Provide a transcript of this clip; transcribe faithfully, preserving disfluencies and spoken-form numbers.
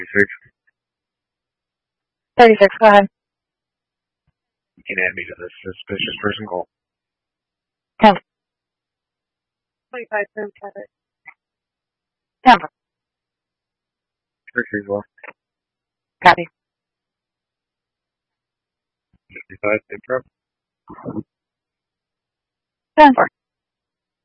thirty-six. thirty-six, go ahead. You can add me to this suspicious person call. ten. twenty-five room cover. Tampa. Six as well. Copy. fifty-five, same truck. ten four.